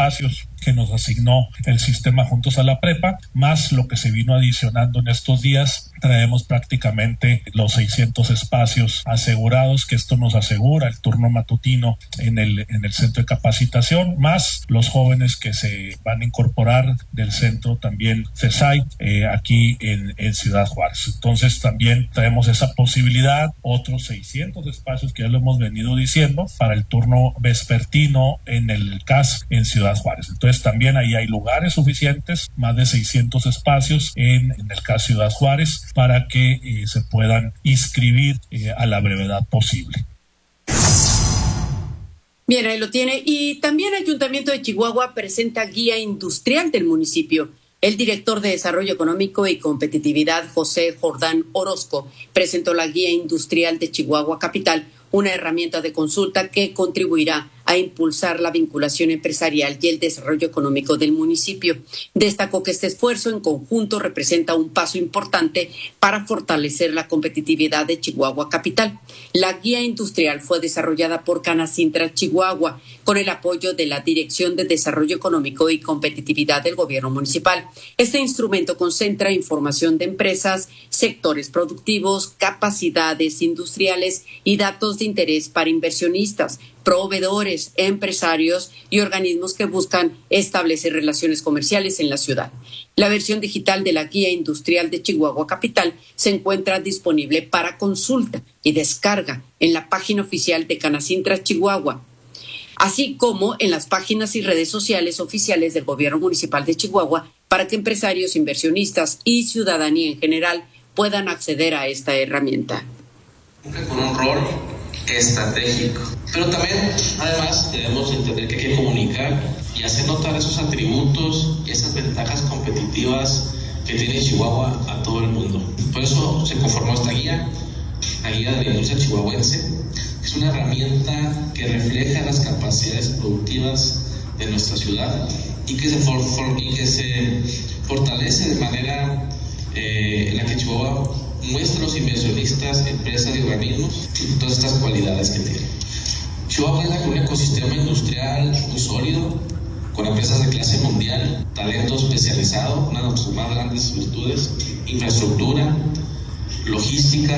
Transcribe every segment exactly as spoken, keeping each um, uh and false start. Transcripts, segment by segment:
espacios que nos asignó el sistema Juntos a la Prepa, más lo que se vino adicionando en estos días. Traemos prácticamente los seiscientos espacios asegurados, que esto nos asegura el turno matutino en el, en el centro de capacitación, más los jóvenes que se van a incorporar del centro también CESAI eh, aquí en, en Ciudad Juárez. Entonces también traemos esa posibilidad, otros seiscientos espacios que ya lo hemos venido diciendo para el turno vespertino en el C A S en Ciudad Juárez. Entonces también ahí hay lugares suficientes, más de seiscientos espacios en, en el C A S Ciudad Juárez para que eh, se puedan inscribir eh, a la brevedad posible. Bien, ahí lo tiene. Y también el Ayuntamiento de Chihuahua presenta guía industrial del municipio. El director de Desarrollo Económico y Competitividad, José Jordán Orozco, presentó la guía industrial de Chihuahua Capital, una herramienta de consulta que contribuirá a impulsar la vinculación empresarial y el desarrollo económico del municipio. Destacó que este esfuerzo en conjunto representa un paso importante para fortalecer la competitividad de Chihuahua Capital. La guía industrial fue desarrollada por Canacintra Chihuahua con el apoyo de la Dirección de Desarrollo Económico y Competitividad del Gobierno Municipal. Este instrumento concentra información de empresas, sectores productivos, capacidades industriales y datos de interés para inversionistas, proveedores, empresarios y organismos que buscan establecer relaciones comerciales en la ciudad. La versión digital de la Guía Industrial de Chihuahua Capital se encuentra disponible para consulta y descarga en la página oficial de Canacintra Chihuahua, así como en las páginas y redes sociales oficiales del Gobierno Municipal de Chihuahua, para que empresarios, inversionistas y ciudadanía en general puedan acceder a esta herramienta. Cumple con un rol estratégico, pero también además debemos entender que hay que comunicar y hacer notar esos atributos y esas ventajas competitivas que tiene Chihuahua a todo el mundo. Por eso se conformó esta guía, la guía de la industria chihuahuense. Es una herramienta que refleja las capacidades productivas de nuestra ciudad y que se, for, for, y que se fortalece de manera eh, en la que Chihuahua muestra a los inversionistas, empresas y organismos todas estas cualidades que tiene. Chihuahua cuenta con un ecosistema industrial muy sólido, con empresas de clase mundial, talento especializado, una de sus más grandes virtudes, infraestructura, logística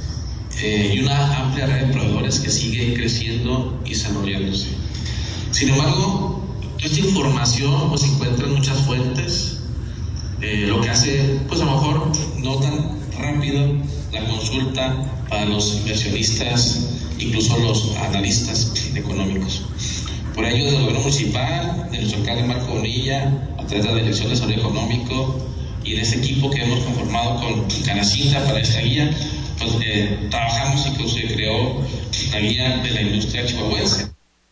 eh, y una amplia red de proveedores que sigue creciendo y desarrollándose. Sin embargo, esta información pues, se encuentra en muchas fuentes, eh, lo que hace, pues a lo mejor, no tan rápido la consulta para los inversionistas, incluso los analistas económicos. Por ello, del gobierno municipal, de nuestro alcalde Marco Bonilla, a través de la Dirección de Desarrollo Económico y de este equipo que hemos conformado con Canacintra para esta guía, pues, eh, trabajamos y que se creó la guía de la industria chihuahuense.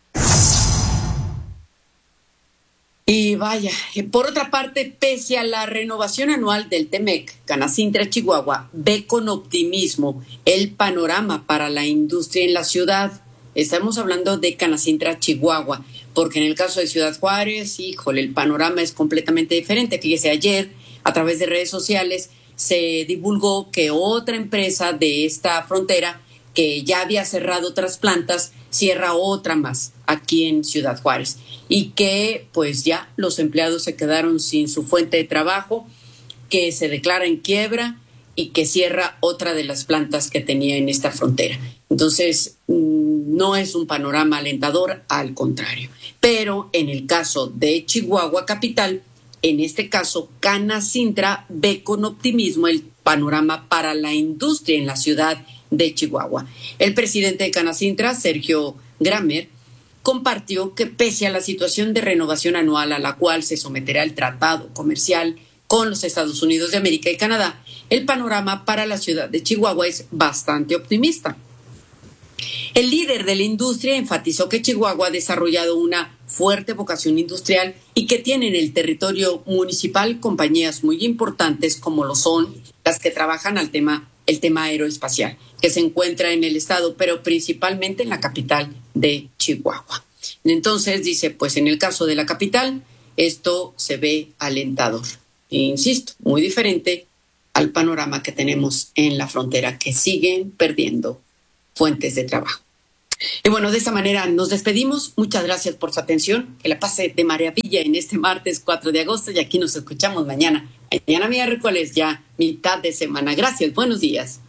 Y vaya, por otra parte, pese a la renovación anual del TEMEC, Canacintra Chihuahua ve con optimismo el panorama para la industria en la ciudad. Estamos hablando de Canacintra Chihuahua, porque en el caso de Ciudad Juárez, híjole, el panorama es completamente diferente. Fíjese, ayer, a través de redes sociales, se divulgó que otra empresa de esta frontera, que ya había cerrado otras plantas, cierra otra más aquí en Ciudad Juárez, y que pues ya los empleados se quedaron sin su fuente de trabajo, que se declara en quiebra y que cierra otra de las plantas que tenía en esta frontera. Entonces, no es un panorama alentador, al contrario. Pero en el caso de Chihuahua Capital, en este caso, Canacintra ve con optimismo el panorama para la industria en la ciudad de Chihuahua. El presidente de Canacintra, Sergio Gramer, compartió que pese a la situación de renovación anual a la cual se someterá el tratado comercial con los Estados Unidos de América y Canadá, el panorama para la ciudad de Chihuahua es bastante optimista. El líder de la industria enfatizó que Chihuahua ha desarrollado una fuerte vocación industrial y que tiene en el territorio municipal compañías muy importantes como lo son las que trabajan al tema, el tema aeroespacial, que se encuentra en el estado, pero principalmente en la capital de Chihuahua. Entonces dice, pues en el caso de la capital, esto se ve alentador. E insisto, muy diferente al panorama que tenemos en la frontera, que siguen perdiendo fuentes de trabajo. Y bueno, de esta manera nos despedimos. Muchas gracias por su atención. Que la pase de maravilla en este martes cuatro de agosto y aquí nos escuchamos mañana. Mañana miércoles ya mitad de semana. Gracias, buenos días.